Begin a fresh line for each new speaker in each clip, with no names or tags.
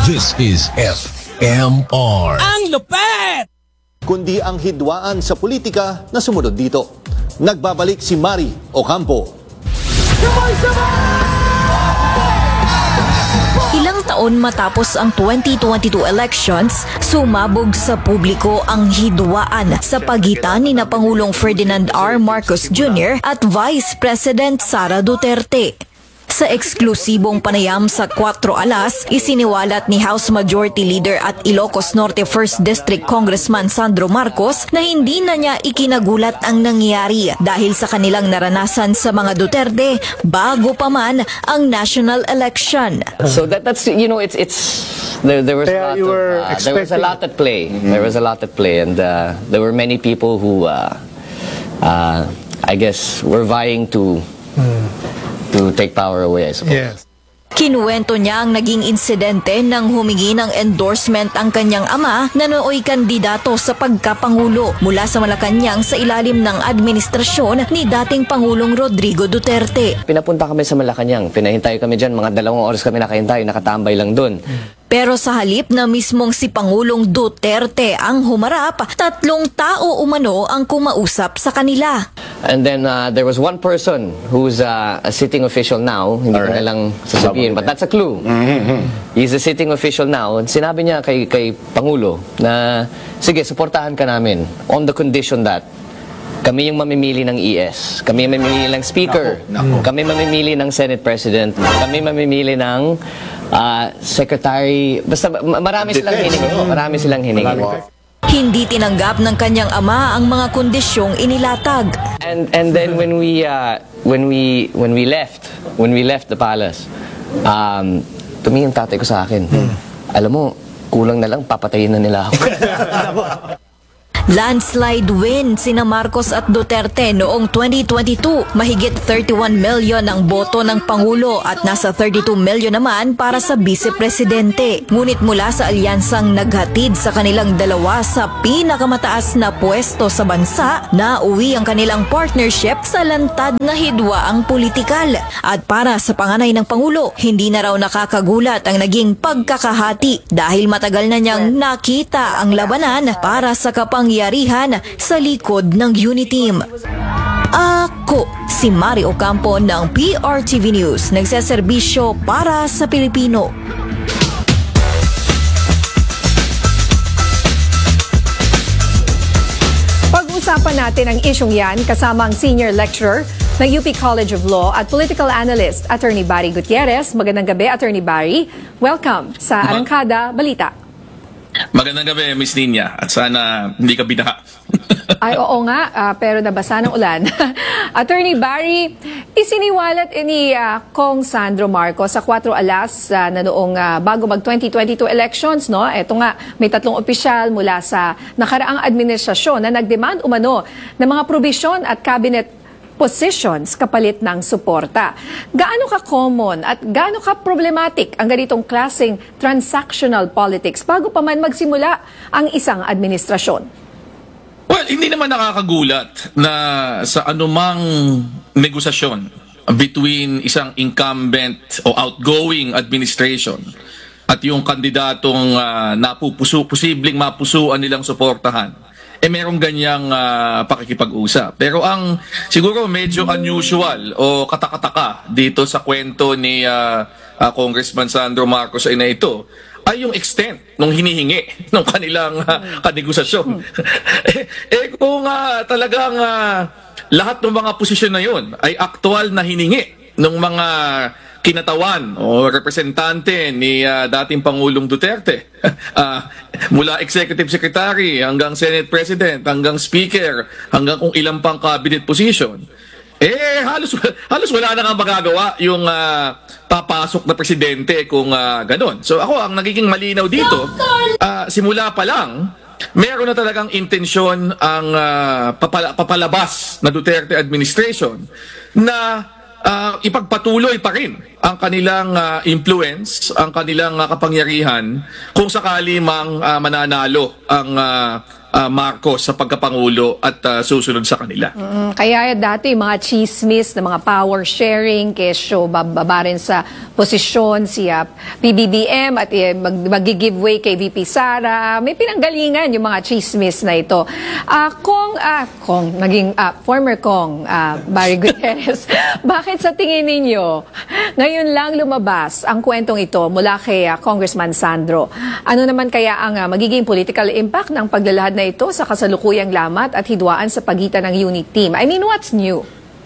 This is FMR.
Ang lupet!
Kundi ang hidwaan sa politika na sumunod dito. Nagbabalik si Mari Ocampo.
Ilang taon matapos ang 2022 elections, sumabog sa publiko ang hidwaan sa pagitan ni na Pangulong Ferdinand R. Marcos Jr. at Vice President Sara Duterte. Sa eksklusibong panayam sa 4 Alas, isiniwalat ni House Majority Leader at Ilocos Norte 1st District Congressman Sandro Marcos na hindi na niya ikinagulat ang nangyari dahil sa kanilang naranasan sa mga Duterte bago pa man ang national election.
So that's there was a lot at play. There was a lot at play, and there were many people who I guess were vying to take power away, I suppose.
Yes.
Kinuwento niya ang naging insidente nang humingi ng endorsement ang kanyang ama na nooy kandidato sa pagkapangulo mula sa Malacanang sa ilalim ng administrasyon ni dating Pangulong Rodrigo Duterte.
Pinapunta kami sa Malacanang, pinahintay kami dyan, mga 2 oras kami nakahintay, nakatambay lang doon.
Pero sa halip na mismong si Pangulong Duterte ang humarap, 3 tao umano ang kumausap sa kanila.
And then there was one person who's a sitting official now, hindi ko na lang sasabihin, but that's a clue. He's a sitting official now. Sinabi niya kay Pangulo na, sige, suportahan ka namin on the condition that kami yung mamimili ng ES, kami yung mamimili ng Speaker, kami mamimili ng Senate President, kami mamimili ng Secretary, basta marami silang hiningi.
Hindi tinanggap ng kanyang ama ang mga kondisyong inilatag.
And then when we left the palace, tumingin tatay ko sa akin. Alam mo, kulang na lang papatayin na nila ako.
Landslide win sina Marcos at Duterte noong 2022. Mahigit 31 million ang boto ng Pangulo at nasa 32 million naman para sa Vice Presidente. Ngunit mula sa alyansang naghatid sa kanilang dalawa sa pinakamataas na pwesto sa bansa, nauwi ang kanilang partnership sa lantad na hidwaang politikal. At para sa panganay ng Pangulo, hindi na raw nakakagulat ang naging pagkakahati dahil matagal na niyang nakita ang labanan para sa kapangyarihan sa likod ng Uniteam. Ako, si Mari Ocampo ng PRTV News, nagseserbisyo para sa Pilipino.
Pag-usapan natin ang isyong yan kasama ang Senior Lecturer ng UP College of Law at Political Analyst, Attorney Barry Gutierrez. Magandang gabi, Attorney Barry. Welcome sa Arangkada Balita.
Magandang gabi, Miss Nina, at sana hindi ka binaha.
Ay, oo nga, pero nabasa ng ulan. Attorney Barry, isiniwalat ni Kong Sandro Marcos sa 4 Alas na noong bago mag-2022 elections, no? Ito nga, may 3 opisyal mula sa nakaraang administrasyon na nagdemand umano ng mga probisyon at cabinet positions kapalit ng suporta. Gaano ka-common at gaano ka-problematic ang ganitong klaseng transactional politics bago pa man magsimula ang isang administrasyon?
Well, hindi naman nakakagulat na sa anumang negosasyon between isang incumbent o outgoing administration at yung kandidatong posibleng mapusuan nilang suportahan, merong ganyang pakikipag-usap. Pero ang siguro medyo unusual o katakataka dito sa kwento ni Congressman Sandro Marcos ay na ito ay yung extent ng hinihingi ng kanilang kanegosasyon. Kung talagang lahat ng mga posisyon na yun ay aktual na hiningi ng mga kinatawan o representante ni dating Pangulong Duterte, mula Executive Secretary hanggang Senate President, hanggang Speaker, hanggang kung ilang pang cabinet position, halos wala na nga magagawa yung papasok na presidente kung ganon. So ako, ang nagiging malinaw dito, simula pa lang, meron na talagang intensyon ang papalabas na Duterte administration na ipagpatuloy pa rin ang kanilang influence, ang kanilang kapangyarihan kung sakali mang mananalo ang Marcos sa pagkapangulo at susunod sa kanila.
Kaya dati mga chismis na mga power sharing, kesyo bababa rin sa posisyon si PBBM at mag-giveaway kay VP Sara. May pinanggalingan yung mga chismis na ito. Former Kong Barry Gutierrez, bakit sa tingin ninyo ngayon lang lumabas ang kwentong ito mula kay Congressman Sandro? Ano naman kaya ang magiging political impact ng paglalahad na ito sa kasalukuyang lamat at hidwaan sa pagitan ng unit team? I mean, what's new?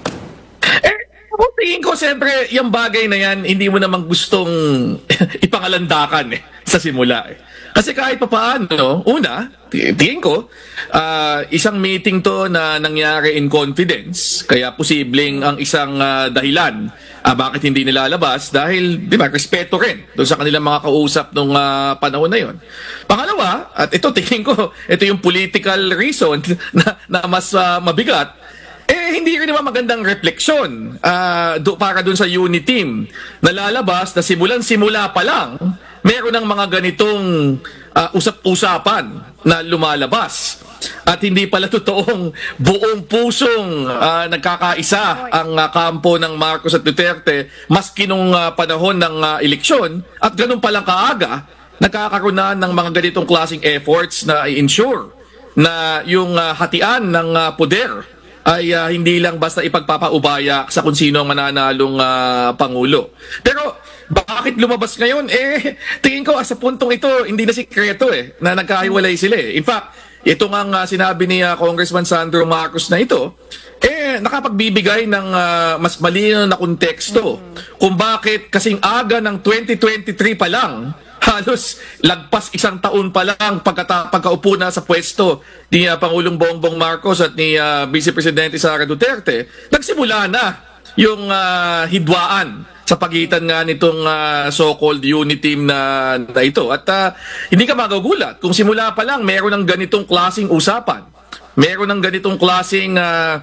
Tingin ko, siyempre, yung bagay na yan, hindi mo namang gustong ipangalandakan sa simula. Kasi kahit papaano, una, tingin ko, isang meeting to na nangyari in confidence, kaya posibleng ang isang dahilan bakit hindi nilalabas dahil, di ba, respeto rin doon sa kanilang mga kausap nung panahon na yon. Pangalawa, at ito tingin ko, ito yung political reason na mas mabigat, hindi rin naman magandang refleksyon para dun sa unit team na lalabas na simulan-simula pa lang, meron ng mga ganitong usap-usapan na lumalabas. At hindi pala totoong buong pusong nagkakaisa ang kampo ng Marcos at Duterte maski nung panahon ng eleksyon at ganun palang kaaga nagkakaroon na ng mga ganitong klaseng efforts na i-ensure na yung hatian ng poder ay hindi lang basta ipagpapaubaya sa kung sino ang mananalong Pangulo. Pero bakit lumabas ngayon? Tingin ko sa puntong ito, hindi na sikreto na nagkahiwalay sila. In fact, ito nga sinabi ni Congressman Sandro Marcos na ito, nakapagbibigay ng mas malinaw na konteksto kung bakit kasing aga ng 2023 pa lang, halos lagpas isang taon pa lang pagkaupo na sa pwesto ni Pangulong Bongbong Marcos at ni Vice Presidente Sara Duterte, nagsimula na yung hidwaan sa pagitan nga nitong so-called unit team na ito. At hindi ka magugulat kung simula pa lang meron ng ganitong klaseng usapan, meron ng ganitong klaseng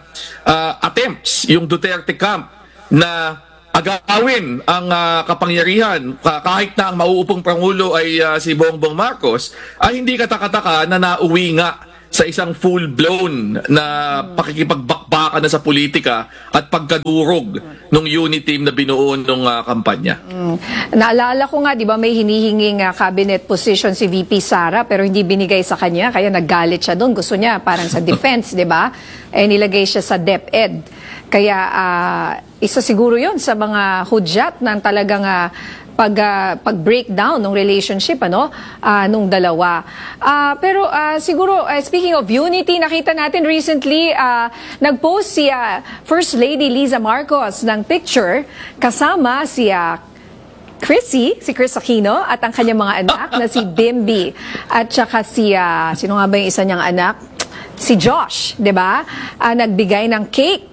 attempts yung Duterte camp na agawin ang kapangyarihan kahit na ang mauupong Pangulo ay si Bongbong Marcos, ay hindi katakataka na nauwi nga sa isang full-blown na pakikipagbakbakan na sa politika at pagkadurog ng unit team na binuo ng kampanya.
Naalala ko nga, di ba, may hinihinging cabinet position si VP Sara pero hindi binigay sa kanya, kaya naggalit siya doon. Gusto niya parang sa defense, di ba? Nilagay siya sa DepEd. Kaya isa siguro yun sa mga hudyat ng talagang pag-breakdown ng relationship nung dalawa. Pero siguro, speaking of unity, nakita natin recently, nag-post si First Lady Liza Marcos ng picture kasama si Chris Aquino at ang kanyang mga anak na si Bimby at saka sino nga ba yung isa niyang anak? Si Josh, di ba? Nagbigay ng cake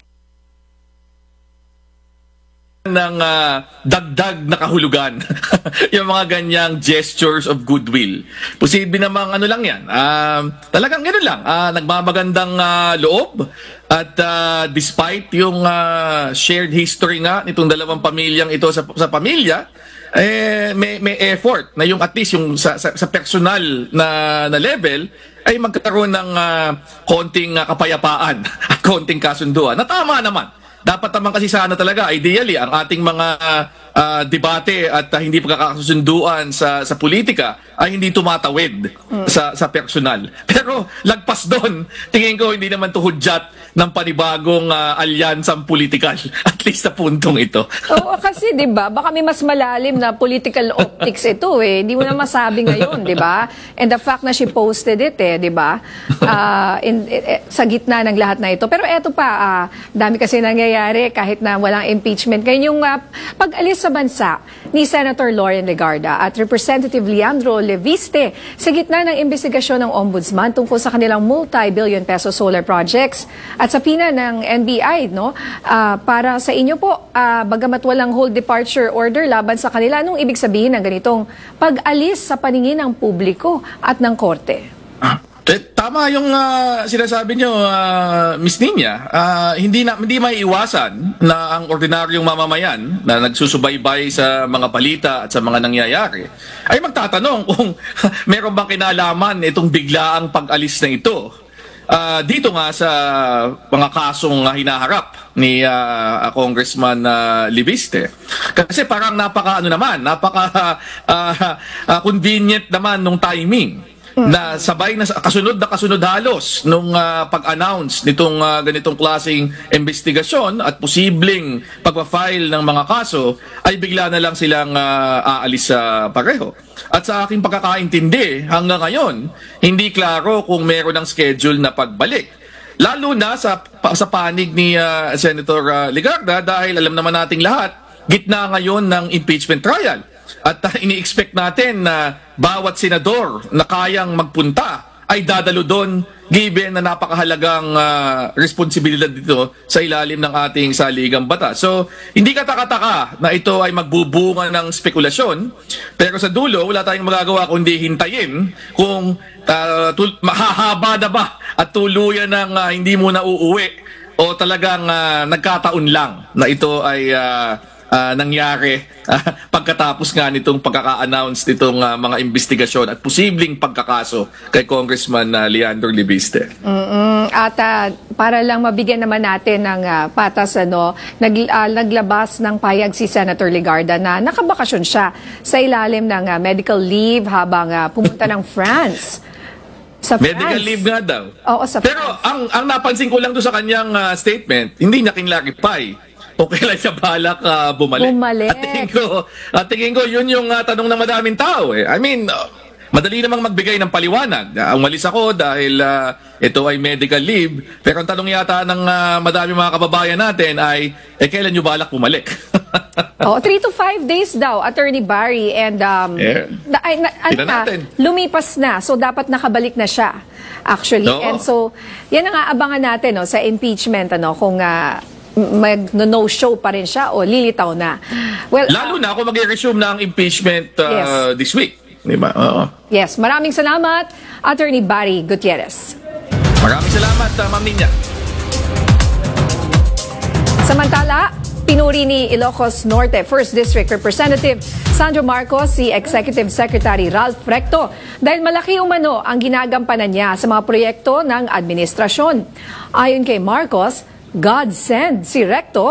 ng dagdag na kahulugan. Yung mga ganyang gestures of goodwill. Posible namang lang yan. Talagang gano'n lang. Nagmamagandang loob at despite yung shared history nga nitong dalawang pamilyang ito sa pamilya, may effort na yung at least yung sa personal na level ay magkakaroon ng konting kapayapaan at konting kasunduan. Na tama naman. Dapat naman kasi sana talaga, ideally, ang ating mga debate at hindi pagkakasunduan sa politika ay hindi tumatawid sa personal. Pero lagpas doon, tingin ko hindi naman tuhudyat ng panibagong alyansang politikal, at least sa puntong ito.
Oo, kasi 'di ba, baka may mas malalim na political optics ito Hindi mo na masabi ngayon, 'di ba? And the fact na she posted it 'di ba? Sa gitna ng lahat na ito. Pero eto pa, dami kasi nangyayari kahit na walang impeachment. Kaya yung pag-alis sa bansa ni Senator Lauren Legarda at Representative Leandro Leviste sa gitna ng investigasyon ng Ombudsman tungkol sa kanilang multi-billion peso solar projects at sa pina ng NBI, para sa inyo po, bagamat walang hold departure order laban sa kanila, anong ibig sabihin ng ganitong pag-alis sa paningin ng publiko at ng korte?
Tama yung sinasabi nyo, Miss Nina. Hindi maiiwasan na ang ordinaryong mamamayan na nagsusubaybay sa mga balita at sa mga nangyayari ay magtatanong kung meron bang kinalaman itong biglaang pag-alis na ito dito nga sa mga kasong hinaharap ni Congressman Libiste. Kasi parang napaka convenient naman nung timing. Na sabay na kasunod halos nung pag-announce nitong ganitong klaseng investigasyon at posibleng pagpa-file ng mga kaso ay bigla na lang silang aalis sa pareho. At sa aking pagkakaintindi hanggang ngayon, hindi klaro kung meron ng schedule na pagbalik. Lalo na sa panig ni Senator Legarda dahil alam naman nating lahat, gitna ngayon ng impeachment trial. At ini-expect natin na bawat senador na kayang magpunta ay dadalo doon given na napakahalagang responsibilidad dito sa ilalim ng ating saligang batas. So, hindi katakataka na ito ay magbubunga ng spekulasyon, pero sa dulo, wala tayong magagawa kundi hintayin kung mahahaba na ba at tuluyan ng hindi mo na uuwi o talagang nagkataon lang na ito ay nangyari pagkatapos nga nitong pagkaka-announce nitong mga investigasyon at posibleng pagkakaso kay Congressman Leandro Libiste.
At para lang mabigyan naman natin ng patas, naglabas ng payag si Senator Legarda na nakabakasyon siya sa ilalim ng medical leave habang pumunta ng France. Sa France.
Medical leave nga daw.
Oo, sa
Pero
France.
ang napansin ko lang doon sa kanyang statement, hindi niya kinlarify o kailan siya balak bumalik. At tingin ko, yun yung tanong ng madaming tao. I mean, madali namang magbigay ng paliwanag. Umalis ako dahil ito ay medical leave. Pero ang tanong yata ng madaming mga kababayan natin ay, kailan nyo balak bumalik?
3 to 5 days daw, Attorney Barry. And lumipas na. So, dapat nakabalik na siya, actually.
Oo.
And so, yan ang aabangan natin sa impeachment, kung mag-no-show pa rin siya o lilitaw na. Well,
Lalo na kung mag-resume na ang impeachment
Yes.
this week. Diba? Oo.
Yes, maraming salamat, Attorney Barry Gutierrez.
Maraming salamat, Ma'am Nina.
Samantala, pinuri ni Ilocos Norte 1st District Representative Sandro Marcos si Executive Secretary Ralph Recto dahil malaki umano ang ginagampanan niya sa mga proyekto ng administrasyon. Ayon kay Marcos, God send si Recto